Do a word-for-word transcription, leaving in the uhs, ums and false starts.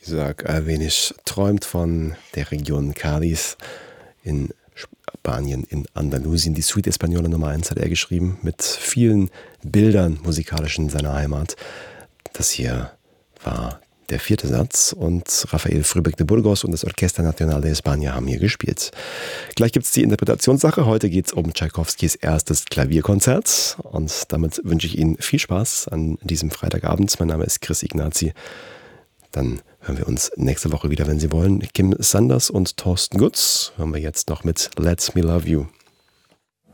Isaac Albeniz träumt von der Region Cádiz in Spanien, in Andalusien. Die Suite Española Nummer eins hat er geschrieben, mit vielen Bildern musikalisch in seiner Heimat. Das hier war der vierte Satz und Rafael Frühbeck de Burgos und das Orquesta Nacional de España haben hier gespielt. Gleich gibt es die Interpretationssache. Heute geht es um Tschaikowskis erstes Klavierkonzert und damit wünsche ich Ihnen viel Spaß an diesem Freitagabend. Mein Name ist Chris Ignazi. Dann hören wir uns nächste Woche wieder, wenn Sie wollen. Kim Sanders und Thorsten Gutz hören wir jetzt noch mit Let Me Love You.